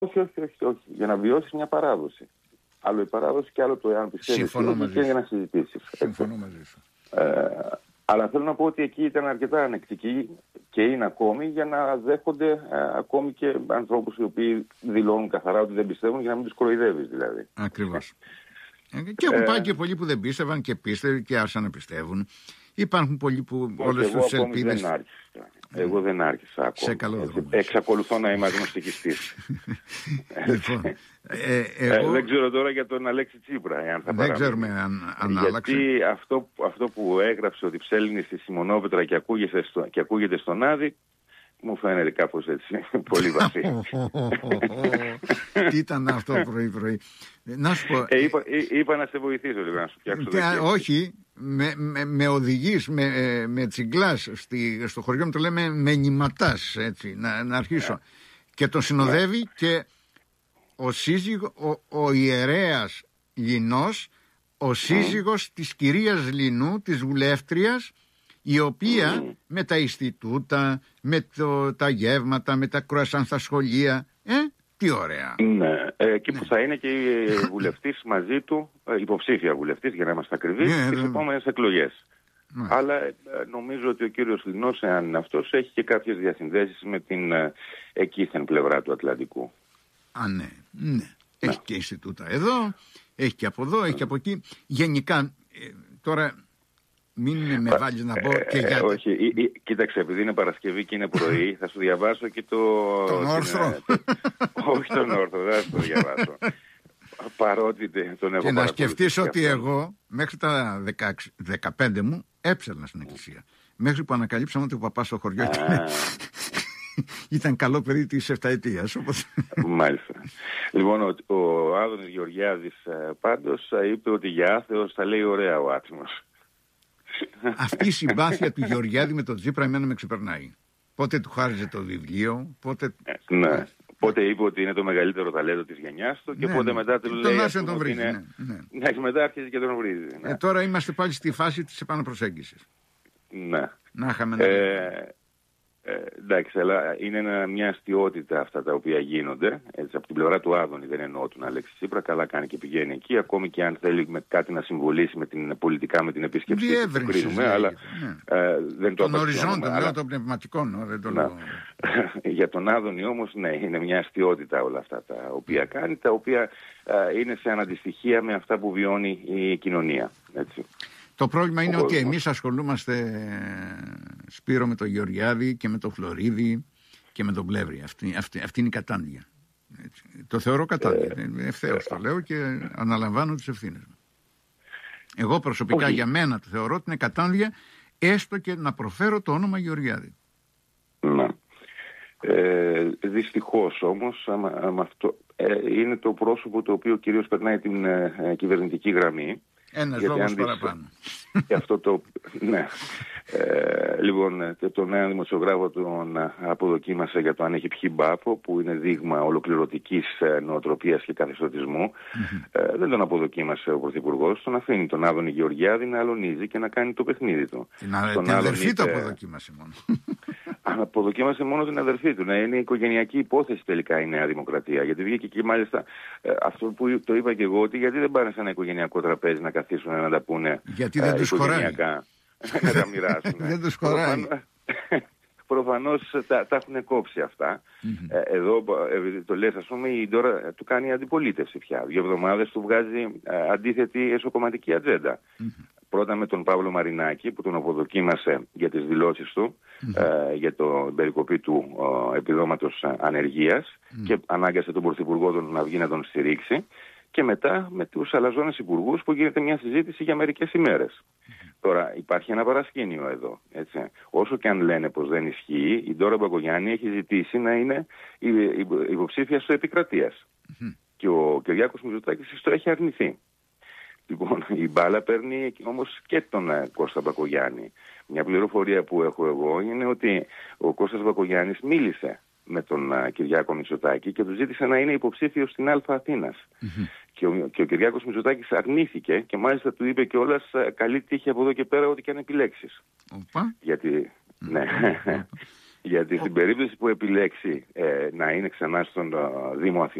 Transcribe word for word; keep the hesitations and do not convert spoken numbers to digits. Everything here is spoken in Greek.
Όχι, όχι, όχι, όχι. Για να βιώσεις μια παράδοση. Άλλο η παράδοση και άλλο το εάν πιστεύεις και για να συζητήσεις. Συμφωνώ μαζί σου. Ε, αλλά θέλω να πω ότι εκεί ήταν αρκετά ανεκτικοί και είναι ακόμη για να δέχονται ε, ακόμη και ανθρώπους οι οποίοι δηλώνουν καθαρά ότι δεν πιστεύουν για να μην τους κοροϊδεύεις δηλαδή. Ακριβώς. Και έχουν πάει και πολλοί που δεν πίστευαν και πίστευαν και άρχισαν να πιστεύουν. Υπάρχουν πολλοί που όλες τους ελπίδες... Δεν άρχισα. Εγώ δεν άρχισα ακόμα. Σε καλό δρόμο. Εξακολουθώ να είμαι αγνωστικιστής. Λοιπόν, ε, εγώ... ε, δεν ξέρω τώρα για τον Αλέξη Τσίπρα. Εάν θα δεν ξέρουμε αν, αν άλλαξε. Γιατί αυτό, αυτό που έγραψε ότι ψέλνει στη Σιμονόπετρα και ακούγεται, στο, και ακούγεται στον Άδη, μου φαίνεται κάπως έτσι, πολύ βαθύ. Τι ήταν αυτό πρωί-πρωί. Να σου πω... Ε, είπα, εί, είπα να σε βοηθήσω λίγο, να σου φτιάξω το όχι, με, με, με οδηγείς, με, με τσιγκλάς, στη, στο χωριό μου το λέμε με νηματάς, έτσι, να, να αρχίσω. Yeah. Και τον συνοδεύει yeah. και ο σύζυγος, ο, ο ιερέας Λινός, ο σύζυγος mm. της κυρίας Λινού, της βουλεύτριας, η οποία mm. με τα Ινστιτούτα, με το, τα γεύματα, με τα κρουασάν στα σχολεία, ε, τι ωραία. Ναι, ε, και ναι. που θα είναι και η βουλευτής μαζί του, υποψήφια βουλευτής για να είμαστε ακριβείς, ναι, στις επόμενες εκλογές. Ναι. Αλλά ε, νομίζω ότι ο κύριος Λινός, εάν είναι αυτός, έχει και κάποιες διασυνδέσεις με την ε, εκείθεν πλευρά του Ατλαντικού. Α, ναι, ναι. ναι. Έχει και Ινστιτούτα εδώ, έχει και από εδώ, ναι. έχει και από εκεί. Γενικά, ε, τώρα... Μην με βάλεις να πω και για... Ε, όχι, ή, ή, κοίταξε, επειδή είναι Παρασκευή και είναι πρωί, θα σου διαβάσω και το... Τον όρθρο. Το, όχι τον όρθρο, δεν θα σου το διαβάσω. Παρότι τον έχω. Και να σκεφτείς ότι εγώ μέχρι τα δεκαέξι, δεκαπέντε μου έψελνα στην εκκλησία. Μέχρι που ανακαλύψαμε ότι ο παπάς στο χωριό ήταν... ήταν καλό παιδί της εφταετίας. Όπως... Μάλιστα. Λοιπόν, ο, ο Άδωνης Γεωργιάδης πάντως είπε ότι για άθεος θα λέει ωραία ο άτιμος. Αυτή η συμπάθεια του Γεωργιάδη με τον Τσίπρα εμένα με ξεπερνάει. Πότε του χάριζε το βιβλίο, πότε... Ε, ναι. Πότε είπε ότι είναι το μεγαλύτερο ταλέντο της γενιάς του και ναι, πότε ναι. μετά του λέει... Τον τον βρίζει, είναι... ναι, ναι. ναι. μετά αρχίζει και τον βρίζει. Ναι. Ε, τώρα είμαστε πάλι στη φάση της επαναπροσέγγισης. Ναι. Να είχαμε ένα... Ε, ε, εντάξει, αλλά είναι ένα, μια αστιότητα αυτά τα οποία γίνονται. Έτσι, από την πλευρά του Άδωνη δεν εννοώ τον Αλέξη Τσίπρα. Καλά κάνει και πηγαίνει εκεί. Ακόμη και αν θέλει με κάτι να συμβολήσει με την, πολιτικά με την επίσκεψη του, κρίνουμε. Αλλά ναι. ε, δεν το τον οριζόντα, αλλά... το πνευματικό. No, δεν το λέω. Για τον Άδωνη όμως, ναι, είναι μια αστιότητα όλα αυτά τα οποία κάνει, τα οποία ε, είναι σε αναντιστοιχεία με αυτά που βιώνει η κοινωνία. Έτσι. Το πρόβλημα είναι ότι εμείς ασχολούμαστε, Σπύρο, με τον Γεωργιάδη και με τον Φλωρίδη και με τον Πλεύρη. Αυτή, αυτή, αυτή είναι η κατάντια. Έτσι. Το θεωρώ κατάντια. Ε, Ευθέως το λέω και αναλαμβάνω τις ευθύνες μου. Εγώ προσωπικά όχι. για μένα το θεωρώ ότι είναι κατάντια, έστω και να προφέρω το όνομα Γεωργιάδη. Ναι. Ε, δυστυχώς όμως άμα, άμα αυτό, ε, είναι το πρόσωπο το οποίο κυρίως περνάει την ε, κυβερνητική γραμμή. Ένας λόγος παραπάνω. Και αυτό το... ναι. Ε, λοιπόν, τον νέο δημοσιογράφο τον αποδοκίμασε για το αν έχει πιει μπάφο, που είναι δείγμα ολοκληρωτικής νοοτροπίας και καθεστωτισμού. Mm-hmm. Ε, δεν τον αποδοκίμασε ο Πρωθυπουργός, τον αφήνει τον Άδωνη Γεωργιάδη να αλωνίζει και να κάνει το παιχνίδι του. Την, α... την αδερφή είτε... το αποδοκίμασε μόνο. Αποδοκίμασε μόνο την αδερφή του. Ναι, είναι οικογενειακή υπόθεση τελικά η Νέα Δημοκρατία. Γιατί βγήκε και μάλιστα ε, αυτό που το είπα και εγώ, ότι γιατί δεν πάνε σε ένα οικογενειακό τραπέζι να καθίσουν να τα πούνε. Γιατί δεν ε, τους χωράει. Να τα μοιράσουν. Δεν τους χωράει. Προφανώς τα, τα έχουν κόψει αυτά. Mm-hmm. Ε, εδώ ε, το λες, ας πούμε, η Ντόρα του κάνει αντιπολίτευση πια. Δύο εβδομάδες του βγάζει ε, αντίθετη εσωκομματική ατζέντα. Mm-hmm. Πρώτα με τον Παύλο Μαρινάκη που τον αποδοκίμασε για τις δηλώσεις του mm-hmm. ε, για το περικοπή του ε, επιδόματος ανεργίας mm-hmm. και ανάγκασε τον Πρωθυπουργό τον να βγει να τον στηρίξει. Και μετά με τους αλαζόνες υπουργούς που γίνεται μια συζήτηση για μερικές ημέρες. Mm-hmm. Τώρα υπάρχει ένα παρασκήνιο εδώ. Έτσι. Όσο και αν λένε πως δεν ισχύει, η Ντόρα Μπακογιάννη έχει ζητήσει να είναι υποψήφια στο επικρατείας. Mm-hmm. Και ο Κυριάκος Μητσοτάκης το έχει αρνηθεί. Λοιπόν, η μπάλα παίρνει όμως και τον Κώστα Μπακογιάννη. Μια πληροφορία που έχω εγώ είναι ότι ο Κώστας Μπακογιάννης μίλησε με τον uh, Κυριάκο Μητσοτάκη και του ζήτησε να είναι υποψήφιος στην Αλφα Αθήνας. Mm-hmm. Και, ο, και ο Κυριάκος Μητσοτάκης αρνήθηκε και μάλιστα του είπε κιόλας uh, καλή τύχη από εδώ και πέρα ό,τι και αν επιλέξεις. Οπα. Γιατί, mm-hmm. ναι. Γιατί στην περίπτωση που επιλέξει ε, να είναι ξανά στον uh, Δήμο Αθηνών,